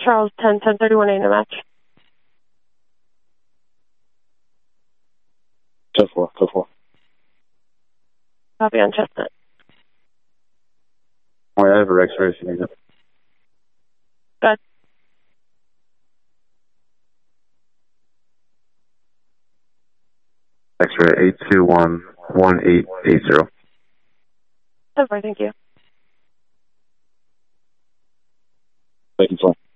Charles 10-1031 in a match. 10-4, 10-4. Copy on Chestnut. Oh, yeah, I have a X-ray if you need it. Good. X-ray 821-1880. 10-4, thank you. Thank you, sir.